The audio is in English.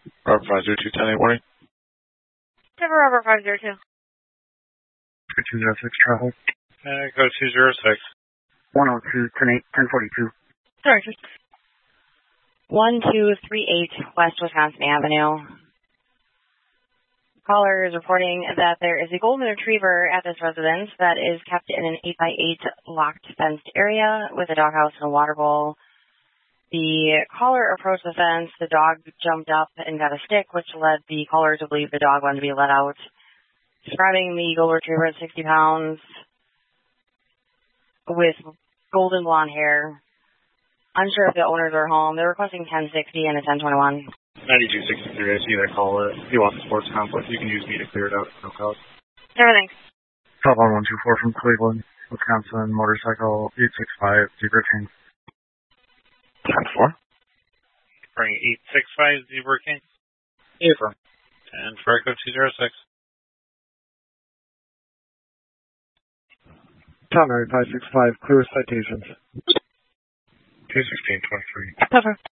Robert 502, 10 morning. Denver Robert 502. 206 traffic. Go 206. 102, 10 1042. Sorry, just 1238 West Wisconsin Avenue. Caller is reporting that there is a golden retriever at this residence that is kept in an 8x8 locked fenced area with a doghouse and a water bowl. The caller approached the fence. The dog jumped up and got a stick, which led the caller to believe the dog wanted to be let out. Describing the golden retriever at 60 pounds with golden blonde hair. Unsure if the owners are home. They're requesting 1060 and a 1021. 9263, I see that call. If you want the sports complex, you can use me to clear it out. No cost. Everything. Top 124 from Cleveland, Wisconsin, motorcycle 865, Zebra King. 10-4. Bring 865 Zebra King. Affirm. And Franco 206. Tom 565, clear citations. 216-23. Cover.